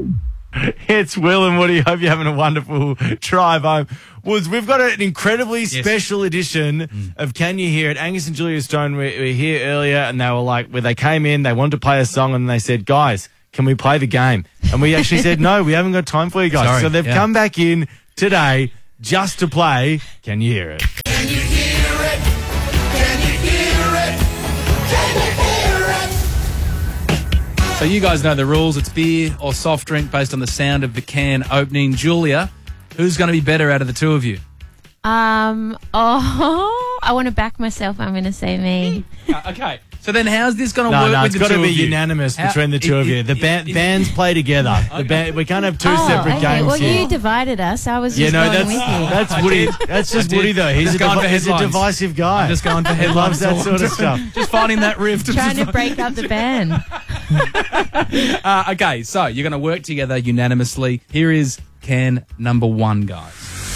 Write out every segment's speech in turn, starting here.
It's Will and Woody. Hope you're having a wonderful drive home. We've got an incredibly special edition of Can You Hear It? Angus and Julia Stone were here earlier, and they were like, when they came in, they wanted to play a song, and they said, guys, can we play the game? And we actually said, no, we haven't got time for you guys. Sorry, so they've come back in today just to play Can You Hear It? Can you hear it? Can you hear it? Can you hear it? So you guys know the rules. It's beer or soft drink based on the sound of the can opening. Julia, who's going to be better out of the two of you? I want to back myself. I'm going to say me. Okay. So then how's this going to work No, with it's the got two to be of you? unanimous between the two of you. The bands play together. We can't have two separate games Well, here. you divided us. I was just going with you. That's Woody. That's just Woody, though. He's a divisive guy. I'm just going for He headlines. loves that sort of stuff. Just finding that rift. Trying to break up the band. Okay, so you're going to work together unanimously. Here is can number one, guys.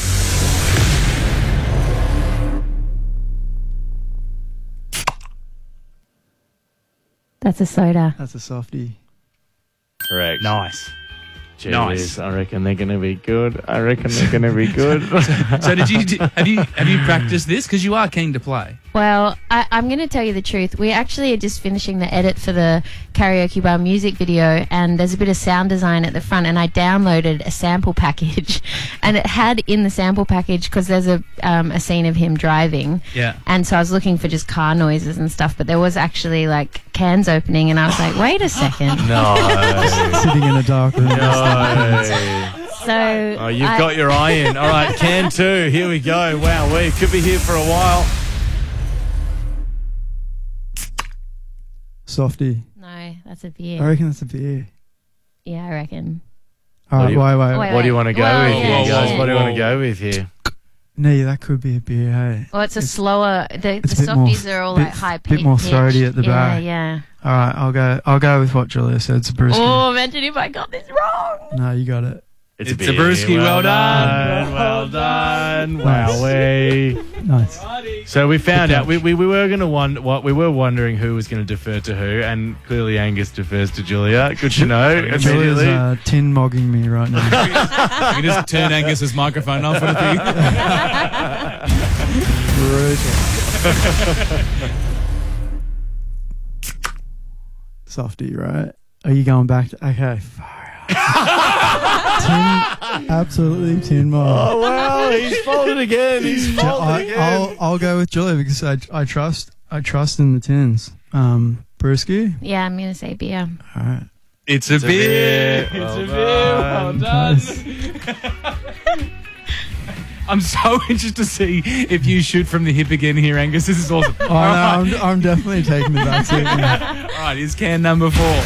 That's a soda. That's a softie. Correct. Nice. Jeez, Nice. I reckon they're going to be good. So have you practiced this? Because you are keen to play. Well, I'm going to tell you the truth. We actually are just finishing the edit for the Karaoke Bar music video, and there's a bit of sound design at the front, and I downloaded a sample package, and it had in the sample package, because there's a scene of him driving, and so I was looking for just car noises and stuff, but there was actually like cans opening, and I was like, wait a second. No. Sitting in a dark room. So you've got your eye in. All right, can two. Here we go. Wow, we could be here for a while. Softie. No, that's a beer. I reckon that's a beer. Yeah, I reckon. All right, wait. Wait. What do you want to go Well, with here, yeah, guys? yeah. What do you want to go with here? No, that could be a beer, hey. Well, it's a slower. The it's a bit more- softies are all like high pitch. bit more throaty at the back. Yeah. All right, I'll go with what Julia said. It's a brewski. Oh, imagine if I got this wrong. No, you got it. It's a brewski. Well done. Well done. Nice. Wowee. Nice. So we found out we were going to we were wondering who was going to defer to who, and clearly Angus defers to Julia. Good to know. Julia's Immediately. tin mogging me right now. You can just turn Angus's microphone off. Softie, right? Are you going back to... Okay, far out. Absolutely tin mog. Oh, wow. He's folded again. I'll go with Julia because I trust in the tins. Brewski? Yeah, I'm going to say beer. All right. It's a beer. It's a beer. Well done. I'm so interested to see if you shoot from the hip again here, Angus. This is awesome. Oh, no, I'm definitely taking the back seat. All right, here's can number 4.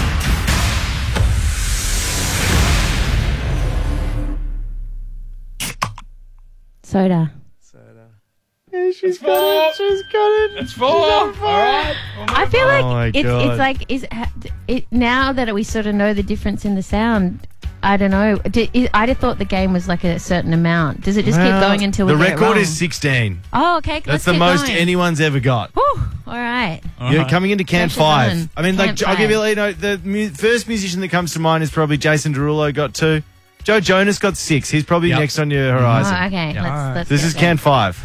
Soda. Yeah, she's got it. She's got it. It's 4. All right. I feel Oh my like God. it's like now that we sort of know the difference in the sound. I don't know. I just thought the game was like a certain amount. Does it just keep going until we the get it record wrong? is 16. Oh, okay. That's the most anyone's ever got. Whew, all right. You're coming into can Pressure 5. on. I mean, Can like, I'll give five. you, the first musician that comes to mind is probably Jason Derulo got 2. Joe Jonas got 6. He's probably next on your horizon. Oh, okay. Let's This get is there. can 5.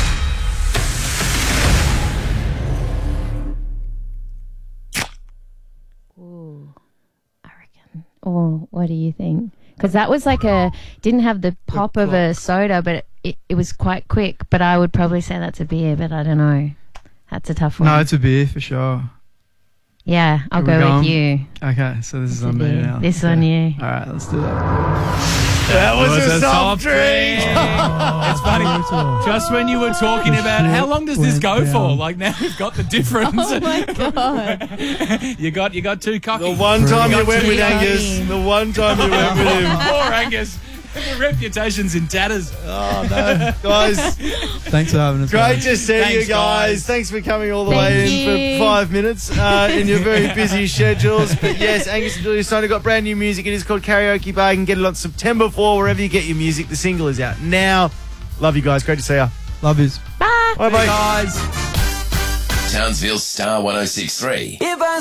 Ooh, I reckon. Oh, what do you think? Because that was like didn't have the pop of a soda, but it was quite quick. But I would probably say that's a beer, but I don't know. That's a tough one. No, it's a beer for sure. Yeah, I'll Are we go going? with you. Okay, so this is It's a on me beer. now. This Okay. on you. All right, let's do that. That was a soft drink. It's funny. Just when you were talking about how long does this go for, like now we've got the difference. Oh my god! you got too cocky. The one time you went with too Angus. lucky. The one time you went with him. Poor Angus. The reputation's in tatters. Oh, no. Guys, Thanks for having us. great mate. to see you Thanks, guys. guys. Thanks for coming all the Thank way you. in for 5 minutes in your very busy schedules. But yes, Angus and Julia Stone have got brand new music. It is called Karaoke Bar. You can get it on September 4 wherever you get your music. The single is out now. Love you guys. Great to see you. Love yous. Bye. Bye-bye. Guys. Townsville Star 106.3.